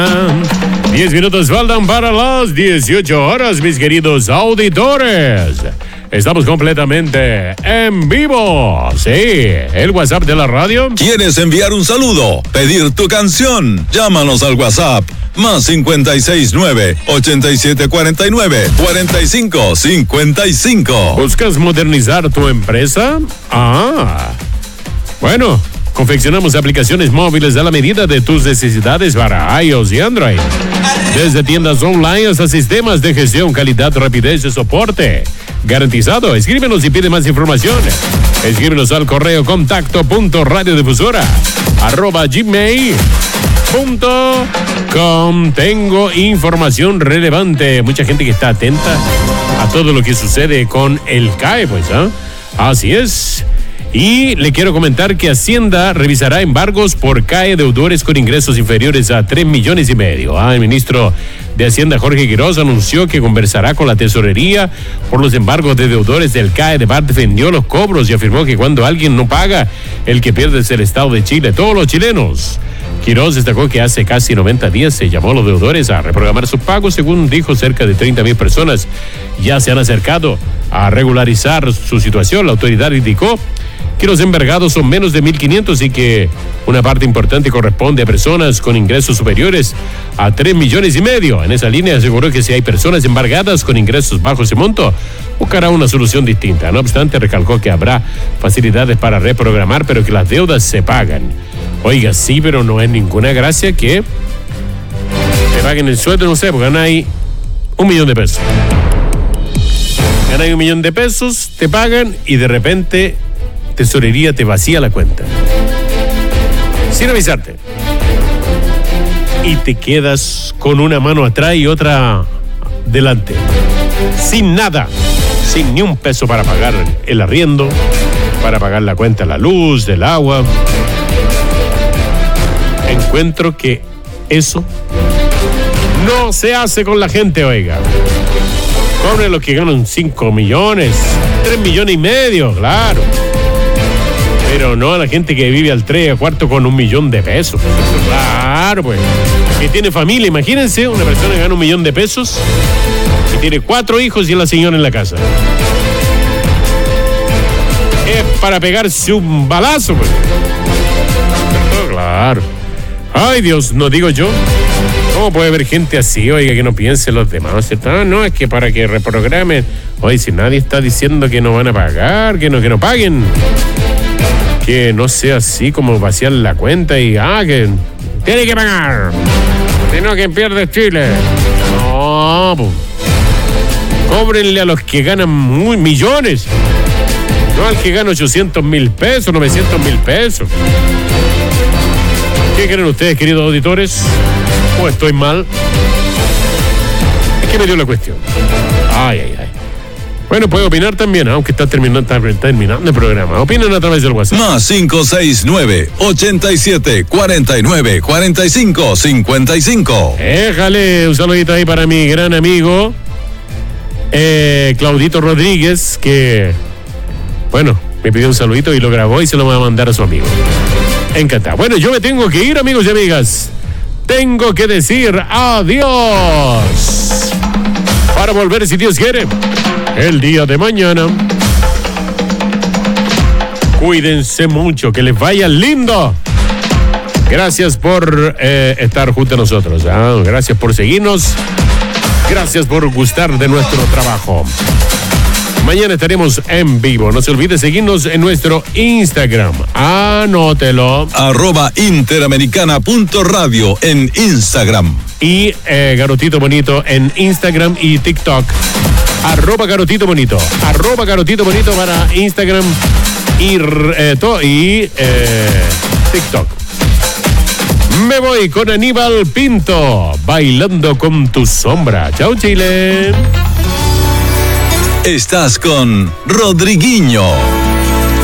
10 minutos faltan para las 18 horas, mis queridos auditores. Estamos completamente en vivo. Sí, el WhatsApp de la radio. ¿Quieres enviar un saludo? ¿Pedir tu canción? Llámanos al WhatsApp. Más 569-8749-4555. ¿Buscas modernizar tu empresa? Bueno, confeccionamos aplicaciones móviles a la medida de tus necesidades para iOS y Android. Desde tiendas online hasta sistemas de gestión, calidad, rapidez y soporte garantizado. Escríbenos y pide más información. Escríbenos al correo contacto.radiodifusora@gmail.com. Tengo información relevante. Mucha gente que está atenta a todo lo que sucede con el CAE, pues, Así es. Y le quiero comentar que Hacienda revisará embargos por CAE deudores con ingresos inferiores a 3,5 millones. El ministro de Hacienda, Jorge Quiroz, anunció que conversará con la tesorería por los embargos de deudores del CAE. De Bar defendió los cobros y afirmó que cuando alguien no paga, el que pierde es el Estado de Chile, todos los chilenos. Quiroz destacó que hace casi 90 días se llamó a los deudores a reprogramar sus pagos. Según dijo, cerca de 30,000 personas ya se han acercado a regularizar su situación. La autoridad indicó que los embargados son menos de 1,500 y que una parte importante corresponde a personas con ingresos superiores a 3,5 millones. En esa línea aseguró que si hay personas embargadas con ingresos bajos ese monto, buscará una solución distinta. No obstante, recalcó que habrá facilidades para reprogramar, pero que las deudas se pagan. Oiga, sí, pero no es ninguna gracia que te paguen el sueldo, no sé, porque ganan ahí 1 millón de pesos. Ganan 1 millón de pesos, te pagan y de repente tesorería te vacía la cuenta sin avisarte y te quedas con una mano atrás y otra delante, sin nada, sin ni un peso para pagar el arriendo, para pagar la cuenta de la luz, del agua. Encuentro que eso no se hace con la gente, oiga. Cobren los que ganan 5 millones, 3,5 millones, claro. Pero no a la gente que vive al 3 a cuarto con 1 millón de pesos. Claro, pues. Que tiene familia. Imagínense una persona que gana 1 millón de pesos y tiene 4 hijos y es la señora en la casa. Es para pegarse un balazo, pues. Claro. Ay, Dios, no digo yo. ¿Cómo puede haber gente así, oiga, que no piense los demás, ¿cierto? No, es que para que reprogramen. Oye, si nadie está diciendo que no van a pagar, que no paguen. Que no sea así como vaciar la cuenta y que tiene que pagar, sino que pierde Chile. No, pues. Cóbrenle a los que ganan millones, no al que gana 800,000 pesos, 900,000 pesos. ¿Qué creen ustedes, queridos auditores? ¿O estoy mal? Es que me dio la cuestión. Ay. Bueno, puede opinar también, aunque está terminando el programa. Opinan a través del WhatsApp. Más 569-8749-4555. Déjale un saludito ahí para mi gran amigo Claudito Rodríguez, que, bueno, me pidió un saludito y lo grabó y se lo va a mandar a su amigo. Encantado. Bueno, yo me tengo que ir, amigos y amigas. Tengo que decir adiós. Para volver, si Dios quiere, el día de mañana. Cuídense mucho, que les vaya lindo. Gracias por estar junto a nosotros. Gracias por seguirnos. Gracias por gustar de nuestro trabajo. Mañana estaremos en vivo. No se olvide seguirnos en nuestro Instagram. Anótelo. @interamericana.radio en Instagram. Y Garotito Bonito en Instagram y TikTok. @Garotito Bonito. @Garotito Bonito para Instagram y TikTok. Me voy con Aníbal Pinto, Bailando con tu sombra. Chao, Chile. Estás con Rodriguinho.